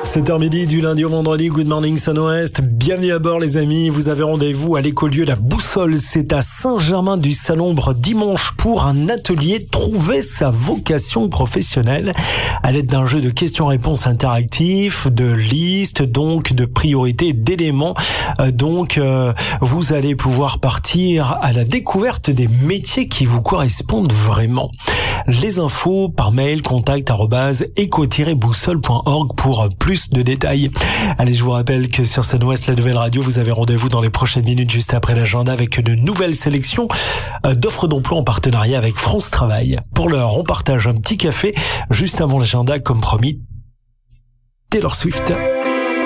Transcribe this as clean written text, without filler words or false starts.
7h du lundi au vendredi, Good Morning Sun-Ouest. Bienvenue à bord les amis, vous avez rendez-vous à l'écolieu La Boussole, c'est à Saint-Germain-du-Salombre dimanche pour un atelier Trouver sa vocation professionnelle à l'aide d'un jeu de questions-réponses interactifs, de listes, donc de priorités, d'éléments. Vous allez pouvoir partir à la découverte des métiers qui vous correspondent vraiment. Les infos par mail contact@eco-boussole.org pour plus de détails. Allez, je vous rappelle que sur Sun-Ouest, la nouvelle radio, vous avez rendez-vous dans les prochaines minutes juste après l'agenda avec une nouvelle sélection d'offres d'emploi en partenariat avec France Travail. Pour l'heure, on partage un petit café juste avant l'agenda comme promis. Taylor Swift.